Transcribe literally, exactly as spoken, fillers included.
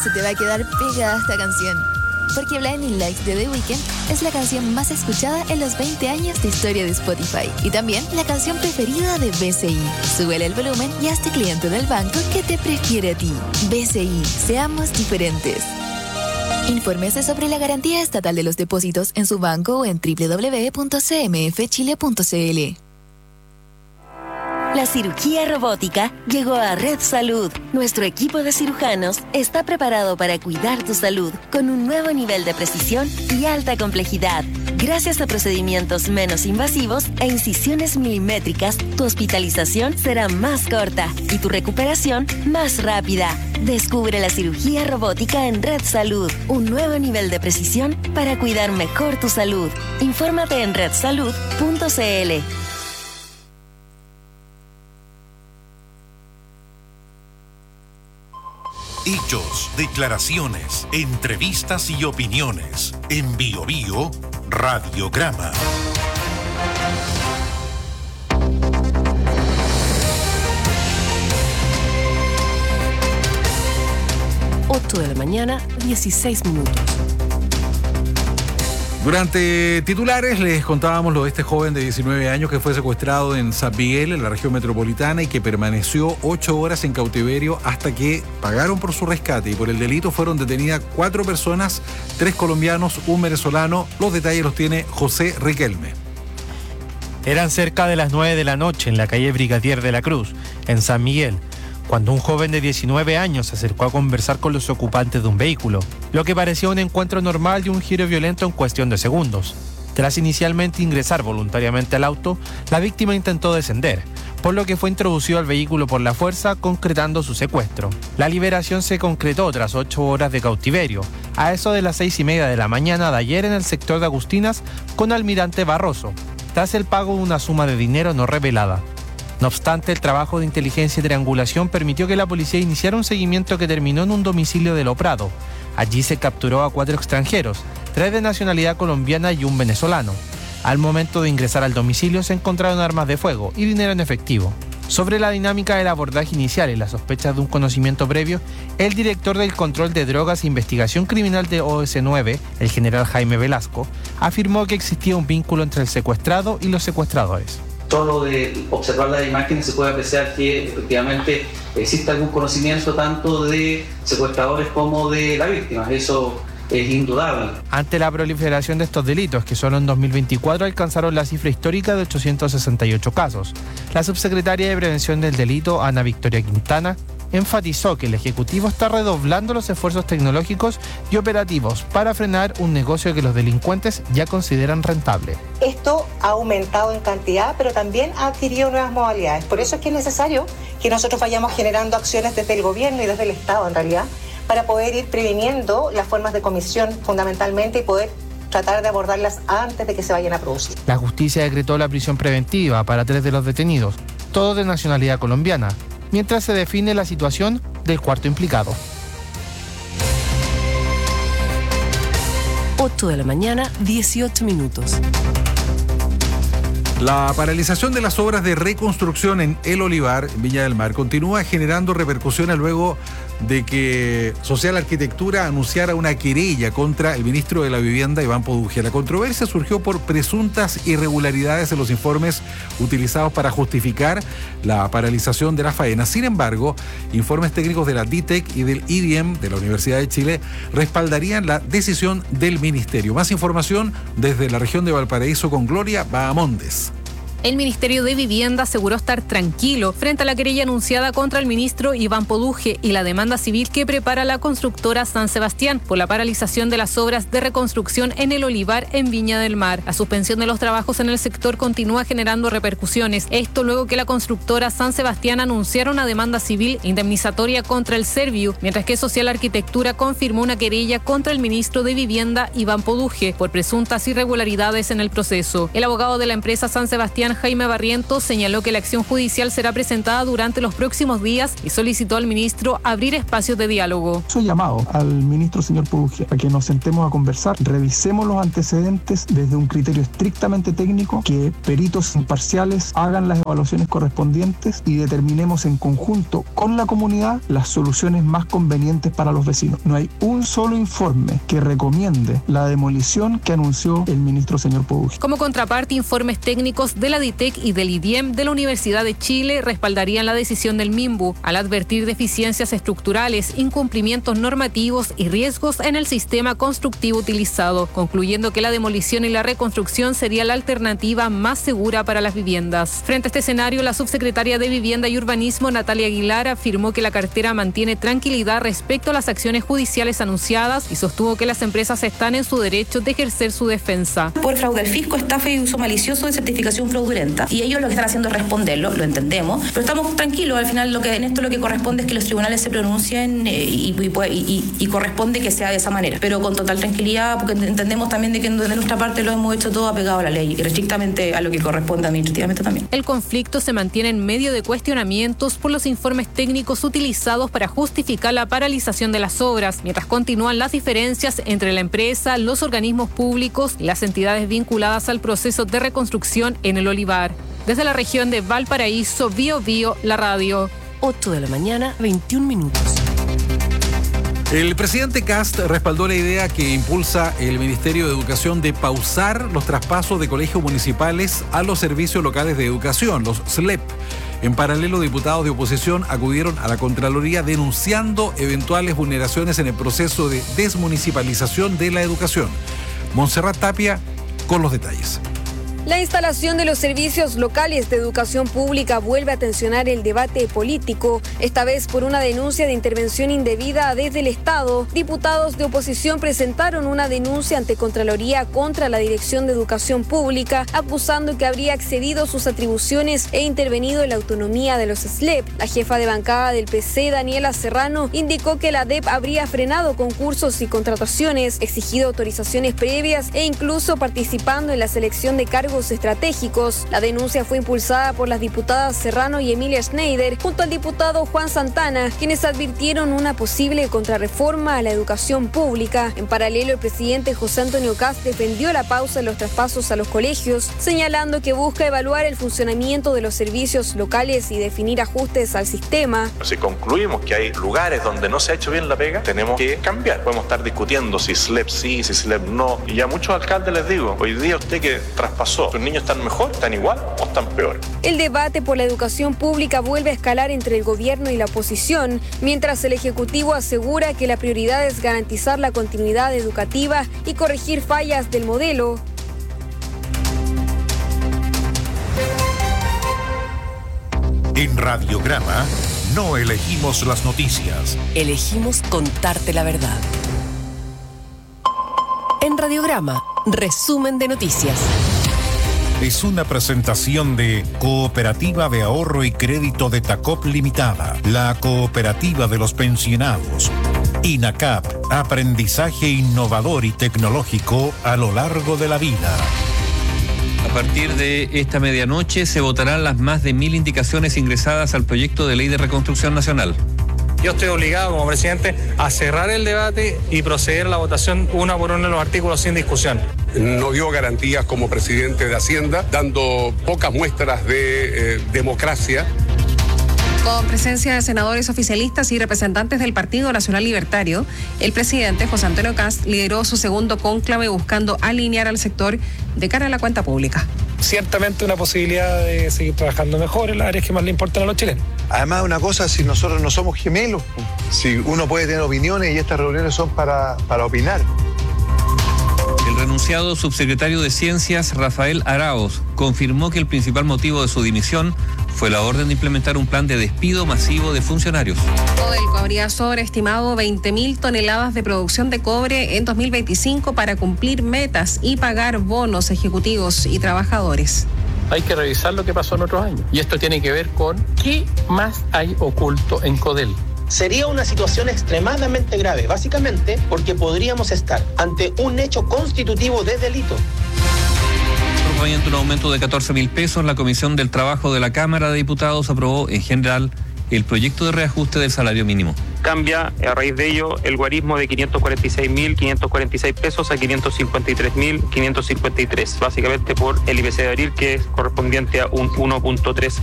se te va a quedar pegada esta canción. Porque Blinding Lights de The Weeknd es la canción más escuchada en los veinte años de historia de Spotify. Y también la canción preferida de B C I. Súbele el volumen y hazte cliente del banco que te prefiere a ti. B C I, seamos diferentes. Infórmese sobre la garantía estatal de los depósitos en su banco o en doble u doble u doble u punto c m f chile punto c l. La cirugía robótica llegó a Red Salud. Nuestro equipo de cirujanos está preparado para cuidar tu salud con un nuevo nivel de precisión y alta complejidad. Gracias a procedimientos menos invasivos e incisiones milimétricas, tu hospitalización será más corta y tu recuperación más rápida. Descubre la cirugía robótica en Red Salud, un nuevo nivel de precisión para cuidar mejor tu salud. Infórmate en red salud punto c l. Hechos, declaraciones, entrevistas y opiniones. En Bio Bio, Radiograma. ocho de la mañana, dieciséis minutos. Durante titulares les contábamos lo de este joven de diecinueve años que fue secuestrado en San Miguel, en la región metropolitana, y que permaneció ocho horas en cautiverio hasta que pagaron por su rescate. Y por el delito fueron detenidas cuatro personas, tres colombianos, un venezolano. Los detalles los tiene José Riquelme. Eran cerca de las nueve de la noche en la calle Brigadier de la Cruz, en San Miguel, cuando un joven de diecinueve años se acercó a conversar con los ocupantes de un vehículo, lo que parecía un encuentro normal y un giro violento en cuestión de segundos. Tras inicialmente ingresar voluntariamente al auto, la víctima intentó descender, por lo que fue introducido al vehículo por la fuerza, concretando su secuestro. La liberación se concretó tras ocho horas de cautiverio, a eso de las seis y media de la mañana de ayer en el sector de Agustinas, con Almirante Barroso, tras el pago de una suma de dinero no revelada. No obstante, el trabajo de inteligencia y triangulación permitió que la policía iniciara un seguimiento que terminó en un domicilio de Lo Prado. Allí se capturó a cuatro extranjeros, tres de nacionalidad colombiana y un venezolano. Al momento de ingresar al domicilio se encontraron armas de fuego y dinero en efectivo. Sobre la dinámica del abordaje inicial y las sospechas de un conocimiento previo, el director del Control de Drogas e Investigación Criminal de O S nueve, el general Jaime Velasco, afirmó que existía un vínculo entre el secuestrado y los secuestradores. Solo de observar las imágenes se puede apreciar que efectivamente existe algún conocimiento tanto de secuestradores como de la víctima. Eso es indudable. Ante la proliferación de estos delitos, que solo en dos mil veinticuatro alcanzaron la cifra histórica de ochocientos sesenta y ocho casos, la subsecretaria de Prevención del Delito, Ana Victoria Quintana, enfatizó que el Ejecutivo está redoblando los esfuerzos tecnológicos y operativos para frenar un negocio que los delincuentes ya consideran rentable. Esto ha aumentado en cantidad, pero también ha adquirido nuevas modalidades. Por eso es que es necesario que nosotros vayamos generando acciones desde el gobierno y desde el Estado, en realidad, para poder ir previniendo las formas de comisión fundamentalmente y poder tratar de abordarlas antes de que se vayan a producir. La justicia decretó la prisión preventiva para tres de los detenidos, todos de nacionalidad colombiana, mientras se define la situación del cuarto implicado. ocho de la mañana, dieciocho minutos. La paralización de las obras de reconstrucción en El Olivar, en Viña del Mar, continúa generando repercusiones luego de que Social Arquitectura anunciara una querella contra el ministro de la Vivienda, Iván Poduje. La controversia surgió por presuntas irregularidades en los informes utilizados para justificar la paralización de la faena. Sin embargo, informes técnicos de la D I T E C y del I D I E M de la Universidad de Chile respaldarían la decisión del ministerio. Más información desde la región de Valparaíso con Gloria Bahamondes. El Ministerio de Vivienda aseguró estar tranquilo frente a la querella anunciada contra el ministro Iván Poduje y la demanda civil que prepara la constructora San Sebastián por la paralización de las obras de reconstrucción en El Olivar en Viña del Mar. La suspensión de los trabajos en el sector continúa generando repercusiones. Esto luego que la constructora San Sebastián anunciara una demanda civil indemnizatoria contra el Serviu, mientras que Social Arquitectura confirmó una querella contra el ministro de Vivienda Iván Poduje por presuntas irregularidades en el proceso. El abogado de la empresa San Sebastián, Juan Jaime Barrientos señaló que la acción judicial será presentada durante los próximos días y solicitó al ministro abrir espacios de diálogo. Soy llamado al ministro señor Puduje para que nos sentemos a conversar, revisemos los antecedentes desde un criterio estrictamente técnico, que peritos imparciales hagan las evaluaciones correspondientes y determinemos en conjunto con la comunidad las soluciones más convenientes para los vecinos. No hay un solo informe que recomiende la demolición que anunció el ministro señor Puduje. Como contraparte, informes técnicos de la DITEC y del I D I E M de la Universidad de Chile respaldarían la decisión del MIMBU al advertir deficiencias estructurales, incumplimientos normativos y riesgos en el sistema constructivo utilizado, concluyendo que la demolición y la reconstrucción sería la alternativa más segura para las viviendas. Frente a este escenario, la subsecretaria de Vivienda y Urbanismo, Natalia Aguilar, afirmó que la cartera mantiene tranquilidad respecto a las acciones judiciales anunciadas y sostuvo que las empresas están en su derecho de ejercer su defensa. Por fraude al fisco, estafa y uso malicioso de certificación fraudulenta. Y ellos lo que están haciendo es responderlo, lo entendemos, pero estamos tranquilos. Al final, lo que en esto lo que corresponde es que los tribunales se pronuncien eh, y, y, y, y corresponde que sea de esa manera. Pero con total tranquilidad, porque entendemos también de que de nuestra parte lo hemos hecho todo apegado a la ley y restrictamente a lo que corresponde administrativamente también. El conflicto se mantiene en medio de cuestionamientos por los informes técnicos utilizados para justificar la paralización de las obras, mientras continúan las diferencias entre la empresa, los organismos públicos y las entidades vinculadas al proceso de reconstrucción en el olivar. Desde la región de Valparaíso, Bio Bio, la radio. ocho de la mañana, veintiún minutos. El presidente Kast respaldó la idea que impulsa el Ministerio de Educación de pausar los traspasos de colegios municipales a los servicios locales de educación, los S L E P. En paralelo, diputados de oposición acudieron a la Contraloría denunciando eventuales vulneraciones en el proceso de desmunicipalización de la educación. Montserrat Tapia con los detalles. La instalación de los servicios locales de educación pública vuelve a tensionar el debate político, esta vez por una denuncia de intervención indebida desde el Estado. Diputados de oposición presentaron una denuncia ante Contraloría contra la Dirección de Educación Pública, acusando que habría excedido sus atribuciones e intervenido en la autonomía de los S L E P. La jefa de bancada del P C, Daniela Serrano, indicó que la D E P habría frenado concursos y contrataciones, exigido autorizaciones previas e incluso participando en la selección de cargos estratégicos. La denuncia fue impulsada por las diputadas Serrano y Emilia Schneider junto al diputado Juan Santana, quienes advirtieron una posible contrarreforma a la educación pública. En paralelo, el presidente José Antonio Kast defendió la pausa en los traspasos a los colegios, señalando que busca evaluar el funcionamiento de los servicios locales y definir ajustes al sistema. Si concluimos que hay lugares donde no se ha hecho bien la pega, tenemos que cambiar. Podemos estar discutiendo si S L E P sí, si S L E P no. Y a muchos alcaldes les digo, hoy día usted que traspasó, ¿sus niños están mejor, están igual o están peor? El debate por la educación pública vuelve a escalar entre el gobierno y la oposición, mientras el Ejecutivo asegura que la prioridad es garantizar la continuidad educativa y corregir fallas del modelo. En Radiograma no elegimos las noticias. Elegimos contarte la verdad. En Radiograma, resumen de noticias. Es una presentación de Cooperativa de Ahorro y Crédito de Tacop Limitada, la cooperativa de los pensionados. INACAP, aprendizaje innovador y tecnológico a lo largo de la vida. A partir de esta medianoche se votarán las más de mil indicaciones ingresadas al proyecto de ley de reconstrucción nacional. Yo estoy obligado como presidente a cerrar el debate y proceder a la votación una por uno de los artículos sin discusión. No dio garantías como presidente de Hacienda, dando pocas muestras de eh, democracia. Con presencia de senadores oficialistas y representantes del Partido Nacional Libertario, el presidente José Antonio Kast lideró su segundo cónclave buscando alinear al sector de cara a la cuenta pública. Ciertamente una posibilidad de seguir trabajando mejor en las áreas que más le importan a los chilenos. Además, una cosa, si nosotros no somos gemelos, si uno puede tener opiniones y estas reuniones son para, para opinar. El renunciado subsecretario de Ciencias, Rafael Araoz, confirmó que el principal motivo de su dimisión fue la orden de implementar un plan de despido masivo de funcionarios. Codelco habría sobreestimado veinte mil toneladas de producción de cobre en dos mil veinticinco para cumplir metas y pagar bonos ejecutivos y trabajadores. Hay que revisar lo que pasó en otros años. Y esto tiene que ver con qué más hay oculto en Codelco. Sería una situación extremadamente grave, básicamente porque podríamos estar ante un hecho constitutivo de delito. acompañante un aumento de catorce mil pesos, la Comisión del Trabajo de la Cámara de Diputados aprobó en general el proyecto de reajuste del salario mínimo. Cambia a raíz de ello el guarismo de quinientos cuarenta y seis mil quinientos cuarenta y seis pesos a quinientos cincuenta y tres mil quinientos cincuenta y tres, básicamente por el I P C de abril, que es correspondiente a un uno punto tres